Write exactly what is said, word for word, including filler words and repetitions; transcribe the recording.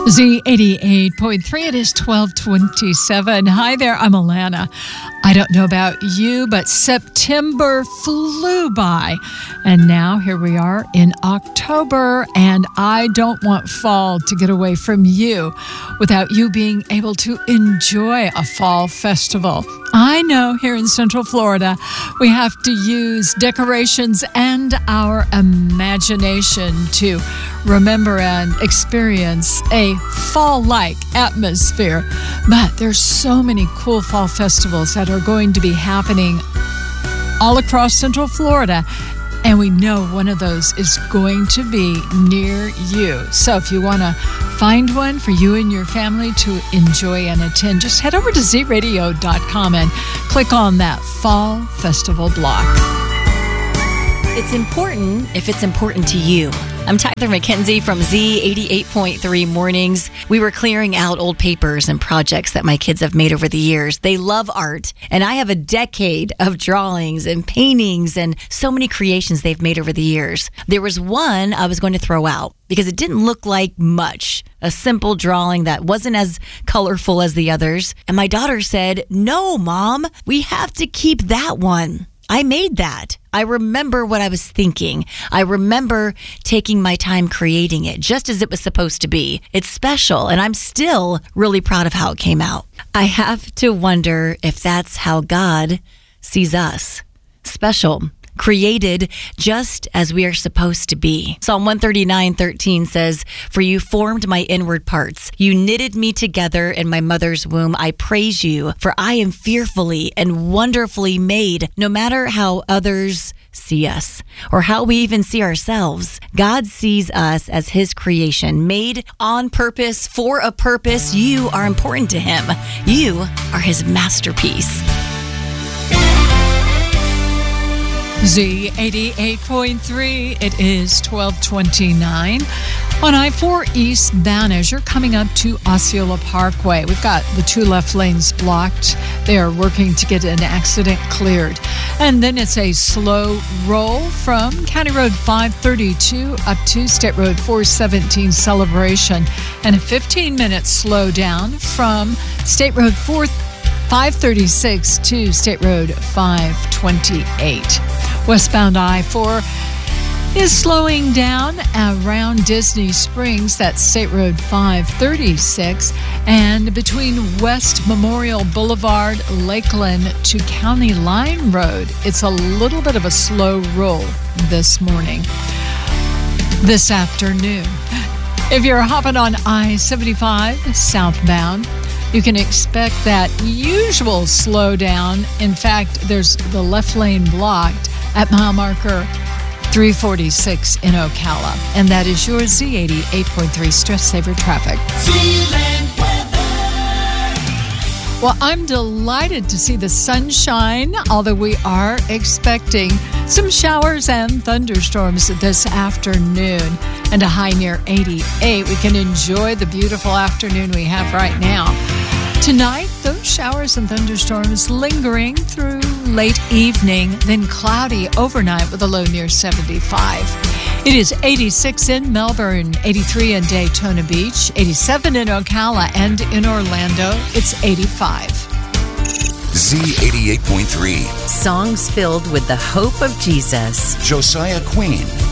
Z eighty-eight point three, it is twelve twenty-seven. Hi there, I'm Alana. I don't know about you, but September flew by. And now here we are in October, and I don't want fall to get away from you without you being able to enjoy a fall festival. I know here in Central Florida, we have to use decorations and our imagination to remember and experience a fall-like atmosphere. But there's so many cool fall festivals that are going to be happening all across Central Florida, and we know one of those is going to be near you. So if you want to find one for you and your family to enjoy and attend, just head over to z radio dot com and click on that Fall Festival block. It's important if it's important to you. I'm Tyler McKenzie from Z eighty-eight point three Mornings. We were clearing out old papers and projects that my kids have made over the years. They love art, and I have a decade of drawings and paintings and so many creations they've made over the years. There was one I was going to throw out because it didn't look like much. A simple drawing that wasn't as colorful as the others. And my daughter said, "No, Mom, we have to keep that one." I made that. I remember what I was thinking. I remember taking my time creating it just as it was supposed to be. It's special, and I'm still really proud of how it came out. I have to wonder if that's how God sees us. Special. Created just as we are supposed to be. Psalm one thirty-nine thirteen says, "For you formed my inward parts. You knitted me together in my mother's womb. I praise you, for I am fearfully and wonderfully made." No matter how others see us or how we even see ourselves, God sees us as his creation, made on purpose for a purpose. You are important to him. You are his masterpiece. Z eighty-eight point three, it is twelve twenty-nine. On I four eastbound, as you're coming up to Osceola Parkway, we've got the two left lanes blocked. They are working to get an accident cleared. And then it's a slow roll from County Road five thirty-two up to State Road four seventeen Celebration, and a fifteen minute slow down from State Road five thirty-six to State Road five twenty-eight. Westbound I four is slowing down around Disney Springs. That's State Road five thirty-six. And between West Memorial Boulevard, Lakeland to County Line Road, it's a little bit of a slow roll this morning, this afternoon. If you're hopping on I seventy-five southbound, you can expect that usual slowdown. In fact, there's the left lane blocked at mile marker three forty-six in Ocala. And that is your Z eighty-eight point three Stress Saver Traffic. Well, I'm delighted to see the sunshine, although we are expecting some showers and thunderstorms this afternoon, and a high near eighty-eight. We can enjoy the beautiful afternoon we have right now. Tonight, those showers and thunderstorms lingering through late evening, then cloudy overnight with a low near seventy-five. It is eighty-six in Melbourne, eighty-three in Daytona Beach, eighty-seven in Ocala, and in Orlando, it's eighty-five. Z eighty-eight point three. Songs filled with the hope of Jesus. Josiah Queen.